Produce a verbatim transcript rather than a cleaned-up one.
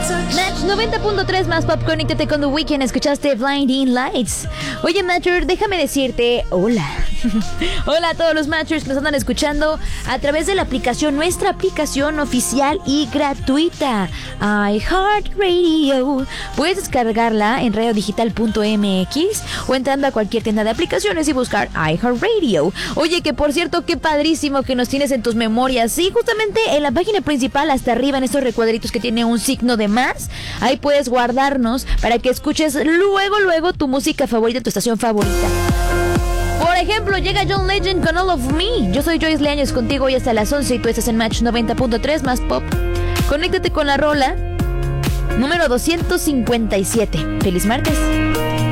Match noventa punto tres más pop, conéctate con The Weeknd. Escuchaste Blinding Lights. Oye, Matcher, déjame decirte hola. Hola a todos los Matchers que nos andan escuchando a través de la aplicación, nuestra aplicación oficial y gratuita, iHeartRadio. Puedes descargarla en radio digital punto m x o entrando a cualquier tienda de aplicaciones y buscar iHeartRadio. Oye, que por cierto, qué padrísimo que nos tienes en tus memorias. Sí, justamente en la página principal, hasta arriba, en estos recuadritos que tiene un signo de más, ahí puedes guardarnos para que escuches luego, luego tu música favorita, tu estación favorita. Por ejemplo, llega John Legend con All of Me. Yo soy Joyce Leaños contigo hoy hasta las once y tú estás en Match noventa punto tres más pop. Conéctate con la rola número doscientos cincuenta y siete. ¡Feliz martes!